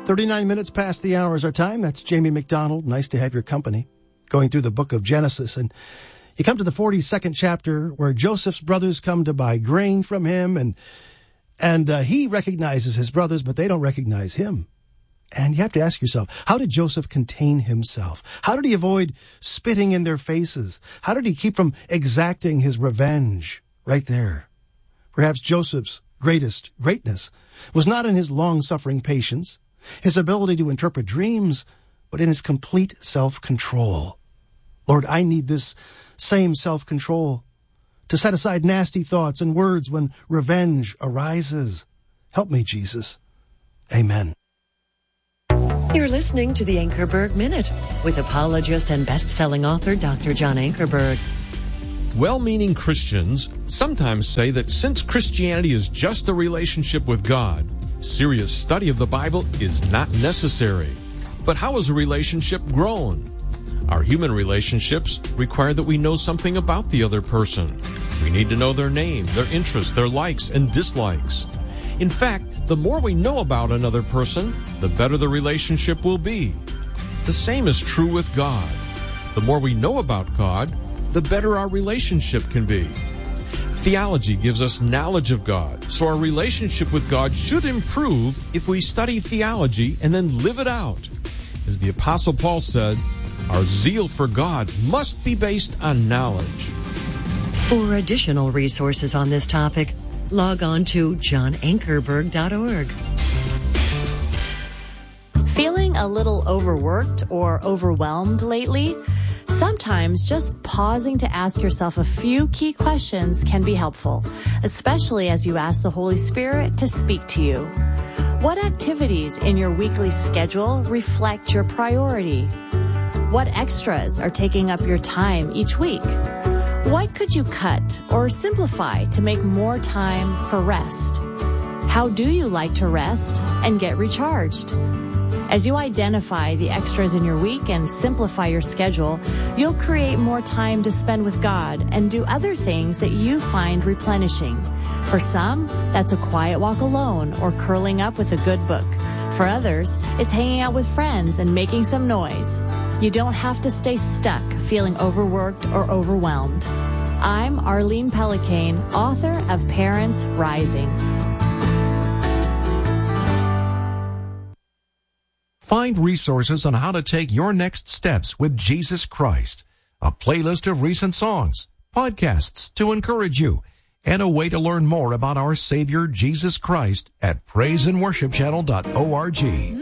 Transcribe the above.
39 minutes past the hour is our time. That's Jamie McDonald. Nice to have your company. Going through the book of Genesis. And you come to the 42nd chapter where Joseph's brothers come to buy grain from him. And he recognizes his brothers, but they don't recognize him. And you have to ask yourself, how did Joseph contain himself? How did he avoid spitting in their faces? How did he keep from exacting his revenge right there? Perhaps Joseph's greatness was not in his long-suffering patience, his ability to interpret dreams, but in his complete self-control. Lord, I need this same self-control to set aside nasty thoughts and words when revenge arises. Help me, Jesus. Amen. You're listening to the Ankerberg Minute with apologist and best-selling author Dr. John Ankerberg. Well-meaning Christians sometimes say that since Christianity is just a relationship with God, serious study of the Bible is not necessary. But how is a relationship grown? Our human relationships require that we know something about the other person. We need to know their name, their interests, their likes and dislikes. In fact, the more we know about another person, the better the relationship will be. The same is true with God. The more we know about God, the better our relationship can be. Theology gives us knowledge of God, so our relationship with God should improve if we study theology and then live it out. As the Apostle Paul said, our zeal for God must be based on knowledge. For additional resources on this topic, log on to johnankerberg.org. Feeling a little overworked or overwhelmed lately? Sometimes just pausing to ask yourself a few key questions can be helpful, especially as you ask the Holy Spirit to speak to you. What activities in your weekly schedule reflect your priority? What extras are taking up your time each week? What could you cut or simplify to make more time for rest? How do you like to rest and get recharged? As you identify the extras in your week and simplify your schedule, you'll create more time to spend with God and do other things that you find replenishing. For some, that's a quiet walk alone or curling up with a good book. For others, it's hanging out with friends and making some noise. You don't have to stay stuck feeling overworked or overwhelmed. I'm Arlene Pellicane, author of Parents Rising. Find resources on how to take your next steps with Jesus Christ, a playlist of recent songs, podcasts to encourage you, and a way to learn more about our Savior Jesus Christ at praiseandworshipchannel.org.